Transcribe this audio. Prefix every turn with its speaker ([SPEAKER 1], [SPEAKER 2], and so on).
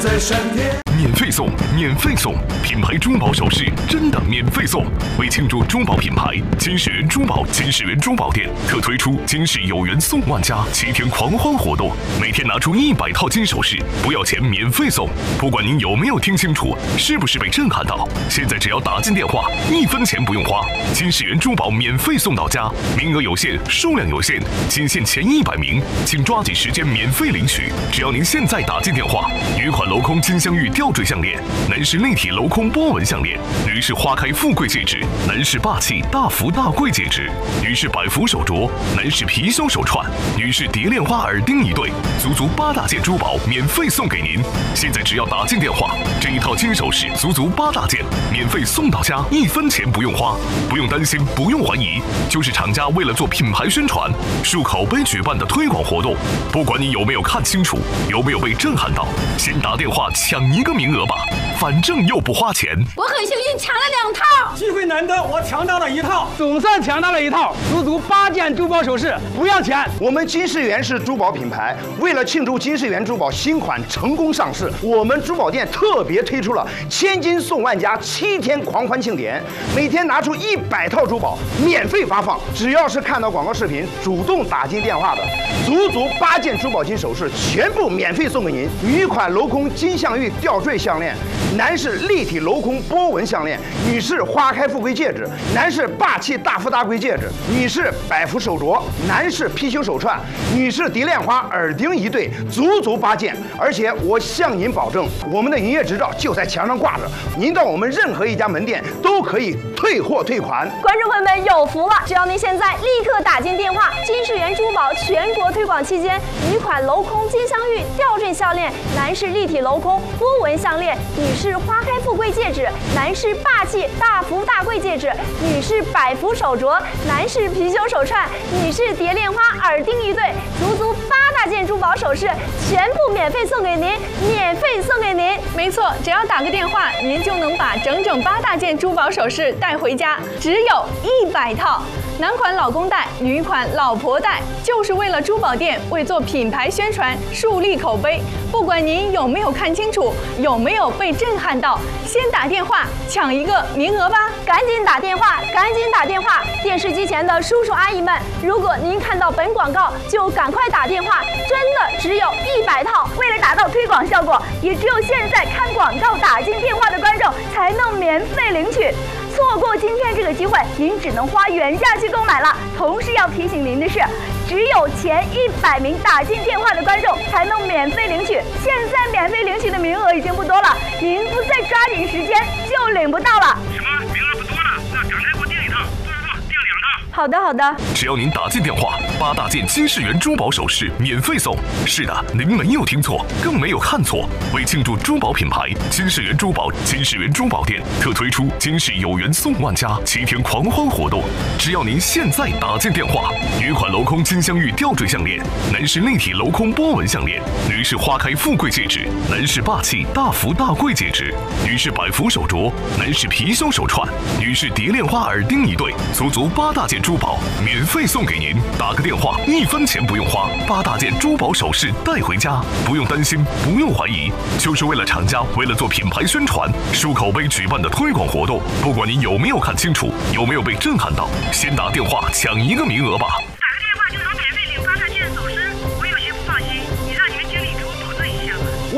[SPEAKER 1] 在闪电。
[SPEAKER 2] 免费送，免费送！品牌珠宝首饰真的免费送！为庆祝珠宝品牌金世缘珠宝金世缘珠宝店特推出金世有缘送万家7天狂欢活动，每天拿出100套金首饰，不要钱免费送！不管您有没有听清楚，是不是被震撼到？现在只要打进电话，1分钱不用花，金世缘珠宝免费送到家，名额有限，数量有限，仅限前100名，请抓紧时间免费领取。只要您现在打进电话，有一款镂空金镶玉吊坠项链，男士立体镂空波纹项链，女士花开富贵戒指，男士霸气大福大贵戒指，女士百福手镯，男士貔貅手串，女士蝶恋花耳钉1对，足8大件珠宝免费送给您。现在只要打进电话，这一套金首饰足8大件，免费送到家，1分钱不用花，不用担心，不用怀疑，就是厂家为了做品牌宣传、树口碑举办的推广活动。不管你有没有看清楚，有没有被震撼到，先打电话抢1个名额吧，反正又不花钱。
[SPEAKER 3] 我很幸运抢了2套，
[SPEAKER 1] 机会难得，我抢到了1套，
[SPEAKER 4] 总算抢到了1套，足8件珠宝首饰，不要钱。
[SPEAKER 5] 我们金世缘是珠宝品牌，为了庆祝金世缘珠宝新款成功上市，我们珠宝店特别推出了千金送万家7天狂欢庆典，每天拿出100套珠宝免费发放，只要是看到广告视频主动打进电话的，足8件珠宝金首饰全部免费送给您。女款镂空金镶玉吊坠项链，男士立体镂空波纹项链，女士花开富贵戒指，男士霸气大富大贵戒指，女士百福手镯，男士貔貅手串，女士蝶恋花耳钉1对，足8件。而且我向您保证，我们的营业执照就在墙上挂着，您到我们任何一家门店都可以退货退款。
[SPEAKER 3] 观众朋友们有福了，只要您现在立刻打进电话，金世缘珠宝全国推广期间，女款镂空金镶玉吊坠项链，男士立体镂空波纹项链，女士花开富贵戒指，男士霸气大福大贵戒指，女士百福手镯，男士貔貅手串，女士蝶恋花耳钉1对，足8大件珠宝首饰全部免费送给您，免费送给您。
[SPEAKER 6] 没错，只要打个电话，您就能把整8大件珠宝首饰带回家，只有100套。男款老公戴，女款老婆戴，就是为了珠宝店为做品牌宣传树立口碑。不管您有没有看清楚，有没有被震撼到，先打电话抢1个名额吧！
[SPEAKER 3] 赶紧打电话，赶紧打电话！电视机前的叔叔阿姨们，如果您看到本广告，就赶快打电话，真的只有100套。为了达到推广效果，也只有现在看广告打进电话的观众才能免费领取。错过今天这个机会，您只能花原价去购买了。同时要提醒您的是，只有前100名打进电话的观众才能免费领取。现在免费领取的名额已经不多了，您不再抓紧时间就领不到了。
[SPEAKER 7] 什么？名额不多了？那赶快给我订1套，不，订2套。
[SPEAKER 3] 好的，好的。
[SPEAKER 2] 只要您打进电话，8大件金世缘珠宝首饰免费送。是的，您没有听错，更没有看错。为庆祝珠宝品牌金世缘珠宝金世缘珠宝店特推出金世有缘送万家7天狂欢活动，只要您现在打进电话，女款镂空金镶玉吊坠项链，男士立体镂空波纹项链，女士花开富贵戒指，男士霸气大福大贵戒指，女士百福手镯，男士貔貅手串，女士蝶恋花耳钉1对，足8大件珠宝免费送给您。打个电话，1分钱不用花，8大件珠宝首饰带回家，不用担心，不用怀疑，就是为了厂家为了做品牌宣传、树口碑举办的推广活动。不管您有没有看清楚，有没有被震撼到，先打电话抢1个名额吧。